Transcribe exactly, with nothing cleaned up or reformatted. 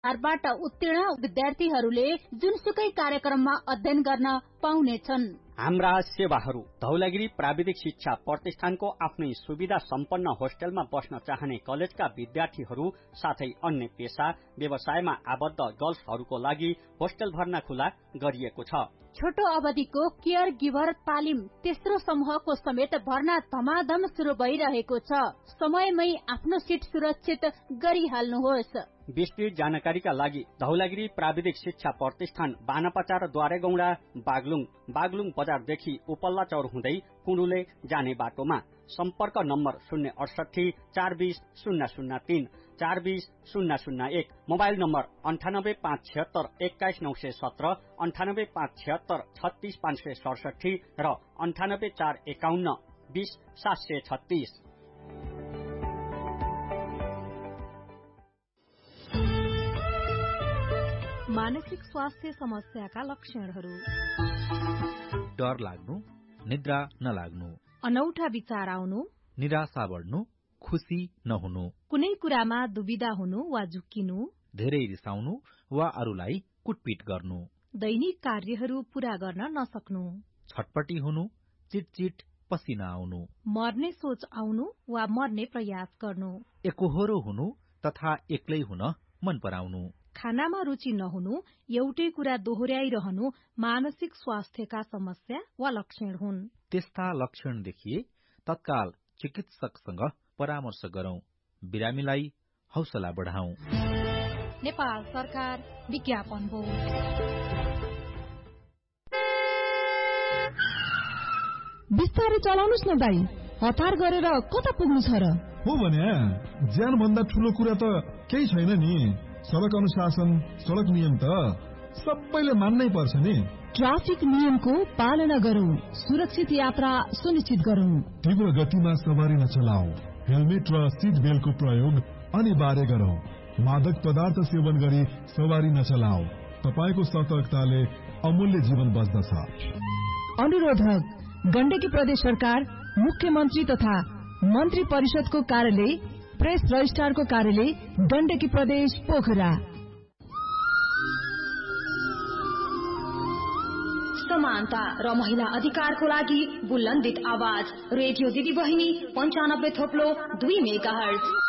बाट उत्तीर्ण विद्यार्थीहरूले जुनसुकै कार्यक्रममा अध्ययन गर्न पाउनेछन्। हाम्रा सेवाहरू धौलागिरी प्राविधिक शिक्षा प्रतिष्ठानको आफ्नै सुविधा सम्पन्न होस्टेलमा बस्न चाहने कलेजका विद्यार्थीहरू साथै अन्य पेशा व्यवसायमा आबद्ध गर्ल्सहरूको लागि होस्टेल भर्ना खुला गरिएको छ। छोटो अवधिको केयर गिभर तालिम तेस्रो समूहको समेत भर्ना धमाधम शुरू भइरहेको छ। समयमै आफ्नो सिट सुरक्षित गरिहाल्नुहोस्। विस्तृत जानकारीका लागि धौलागिरी प्राविधिक शिक्षा प्रतिष्ठान बानापचार द्वारेगौडा बागलुङ बागलुङ बजारदेखि उपल्ला चौर हुँदै कुण्डुले जाने बाटोमा सम्पर्क नम्बर शून्य अडसठी चार बीस शून्य शून्य तीन चार बीस शून्य शून्य एक मोबाइल नम्बर अन्ठानब्बे पाँच छिहत्तर एक्काइस नौ सय सत्र अन्ठानब्बे पाँच छिहत्तर छत्तीस पाँच सय सडसठी र अन्ठानब्बे चार एकाउन्न बीस सात सय छत्तीस। मानसिक स्वास्थ्य समस्याका लक्षणहरू: डर लाग्नु, निद्रा नलाग्नु, अनौठा विचार आउनु, निराशा बढ्नु, खुशी नहुनु, कुनै कुरामा दुविधा हुनु वा झुक्किनु, धेरै रिसाउनु वा अरूलाई कुटपिट गर्नु, दैनिक कार्यहरू पूरा गर्न नसक्नु, छटपटी हुनु, चिटचिट पसिना आउनु, मर्ने सोच आउनु वा मर्ने प्रयास गर्नु, एकोहोरो हुनु तथा एक्लै हुन मन पराउनु, खानामा रुचि नहुनु, एउटै कुरा दोहोर्याइरहनु मानसिक स्वास्थ्यका समस्या वा लक्षण हुन्। त्यस्ता लक्षण देखिए तत्काल चिकित्सकसँग परामर्श गरौं। बिरामीलाई हौसला बढाउँ। नेपाल सरकार विज्ञापन हो। बिस्तारै चलाउनुस् न दाई, हतार गरेर कता पुग्नु छ र? हो भने ज्यान भन्दा ठूलो कुरा त केही छैन नि। सड़क अनुशासन, सड़क नियम त सबैले मान्नै पर्छ नि। ट्राफिक नियमको पालना गरौं, सुरक्षित यात्रा सुनिश्चित गरौं। तीव्र गतिमा सवारी नचलाऊ, हेलमेट र सीट बेल्टको प्रयोग अनिवार्य गरौं। मादक पदार्थ सेवन गरी सवारी नचलाऊ, तपाईको सतर्कताले अमूल्य जीवन बच्दछ। अनुरोधक गण्डकी प्रदेश सरकार, मुख्यमन्त्री तथा मन्त्री परिषदको कार्यालय, प्रेस रजिस्ट्रारको कार्यालय, गण्डकी प्रदेश पोखरा। समानता र महिला अधिकारको लागि बुलन्दित आवाज रेडियो दिदी बहिनी पञ्चानब्बे थोप्लो दुई मेगा हर्ज।